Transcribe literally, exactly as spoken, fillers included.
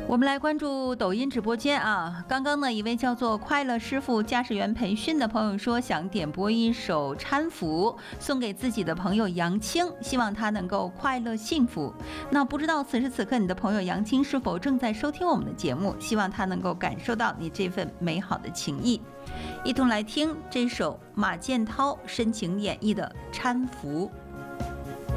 我们来关注抖音直播间啊，刚刚呢一位叫做快乐师傅驾驶员培训的朋友说想点播一首搀扶送给自己的朋友杨青，希望他能够快乐幸福。那不知道此时此刻你的朋友杨青是否正在收听我们的节目，希望他能够感受到你这份美好的情谊。一同来听这首马建涛深情演绎的搀扶。